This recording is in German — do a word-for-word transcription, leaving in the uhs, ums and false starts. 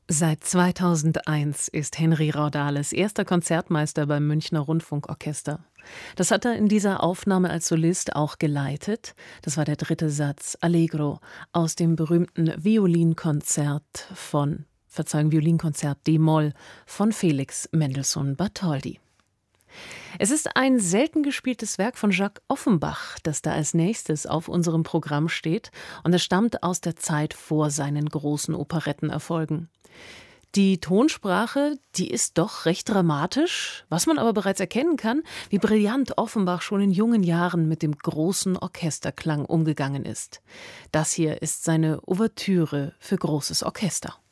Seit zweitausendeins ist Henry Raudales erster Konzertmeister beim Münchner Rundfunkorchester. Das hat er in dieser Aufnahme als Solist auch geleitet. Das war der dritte Satz, Allegro, aus dem berühmten Violinkonzert von, Verzeihung, Violinkonzert D-Moll von Felix Mendelssohn Bartholdy. Es ist ein selten gespieltes Werk von Jacques Offenbach, das da als nächstes auf unserem Programm steht, und es stammt aus der Zeit vor seinen großen Operettenerfolgen. Die Tonsprache, die ist doch recht dramatisch, was man aber bereits erkennen kann, wie brillant Offenbach schon in jungen Jahren mit dem großen Orchesterklang umgegangen ist. Das hier ist seine Ouvertüre für großes Orchester.